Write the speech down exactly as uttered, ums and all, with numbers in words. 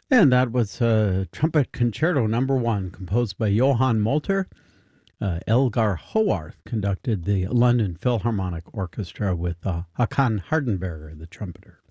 And that was uh, Trumpet Concerto Number One, composed by Johann Molter. Uh, Elgar Howarth conducted the London Philharmonic Orchestra with uh, Hakan Hardenberger, the trumpeter.